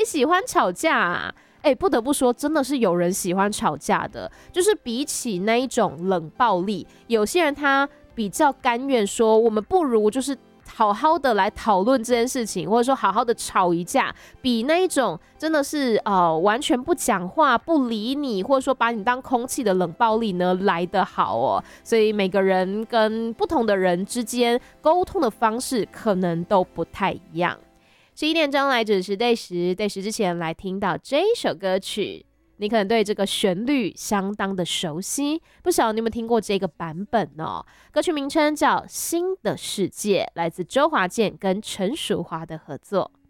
喜欢吵架啊？不得不说，真的是有人喜欢吵架的，就是比起那一种冷暴力，有些人他比较甘愿说，我们不如就是好好的来讨论这件事情，或者说好好的吵一架，比那一种真的是完全不讲话、不理你，或者说把你当空气的冷暴力呢来得好哦。所以每个人跟不同的人之间沟通的方式可能都不太一样。11点钟来准时对时之前来听到这一首歌曲，你可能对这个旋律相当的熟悉，不晓得你有没有听过这个版本哦？歌曲名称叫《新的世界》，来自周华健跟陈淑桦的合作。